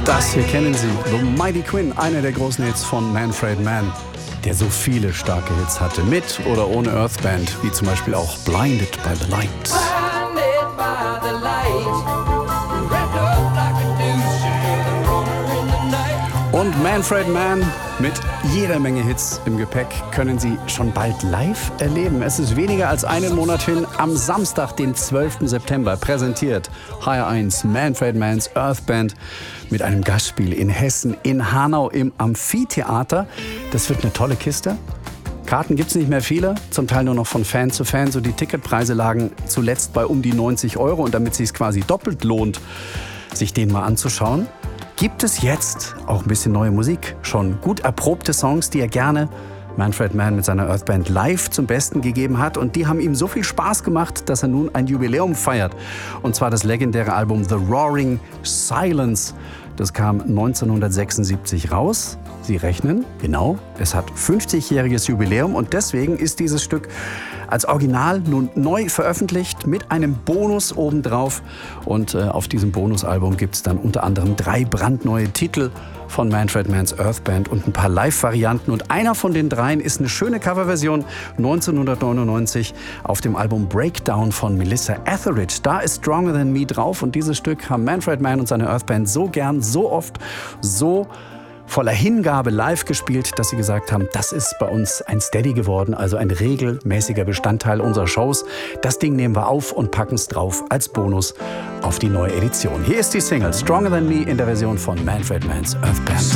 Das hier kennen Sie, The Mighty Quinn, einer der großen Hits von Manfred Mann, der so viele starke Hits hatte, mit oder ohne Earth Band, wie zum Beispiel auch Blinded by the Light. Und Manfred Mann mit jeder Menge Hits im Gepäck können Sie schon bald live erleben. Es ist weniger als einen Monat hin. Am Samstag, den 12. September, präsentiert HR1 Manfred Manns Earth Band mit einem Gastspiel in Hessen, in Hanau im Amphitheater. Das wird eine tolle Kiste. Karten gibt's nicht mehr viele, zum Teil nur noch von Fan zu Fan. So die Ticketpreise lagen zuletzt bei um die 90 €. Und damit es sich quasi doppelt lohnt, sich den mal anzuschauen, gibt es jetzt auch ein bisschen neue Musik. Schon gut erprobte Songs, die er gerne Manfred Mann mit seiner Earth Band live zum Besten gegeben hat. Und die haben ihm so viel Spaß gemacht, dass er nun ein Jubiläum feiert. Und zwar das legendäre Album The Roaring Silence. Das kam 1976 raus. Sie rechnen, genau, es hat 50-jähriges Jubiläum. Und deswegen ist dieses Stück als Original nun neu veröffentlicht mit einem Bonus obendrauf. Und auf diesem Bonusalbum gibt es dann unter anderem 3 brandneue Titel von Manfred Manns Earth Band und ein paar Live-Varianten. Und einer von den 3 ist eine schöne Coverversion 1999 auf dem Album Breakdown von Melissa Etheridge. Da ist Stronger Than Me drauf. Und dieses Stück haben Manfred Mann und seine Earth Band so gern, so oft, so voller Hingabe live gespielt, dass sie gesagt haben, das ist bei uns ein Steady geworden, also ein regelmäßiger Bestandteil unserer Shows. Das Ding nehmen wir auf und packen es drauf als Bonus auf die neue Edition. Hier ist die Single Stronger Than Me in der Version von Manfred Manns Earth Band.